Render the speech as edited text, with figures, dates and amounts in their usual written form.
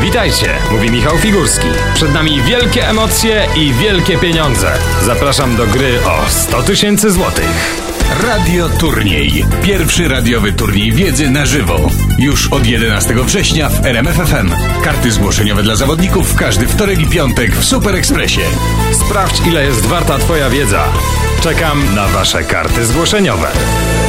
Witajcie, mówi Michał Figurski. Przed nami wielkie emocje i wielkie pieniądze. Zapraszam do gry o 100 000 złotych. Radioturniej. Pierwszy radiowy turniej wiedzy na żywo. Już od 11 września w RMF FM. Karty zgłoszeniowe dla zawodników w każdy wtorek i piątek w Super Expressie. Sprawdź, ile jest warta twoja wiedza. Czekam na wasze karty zgłoszeniowe.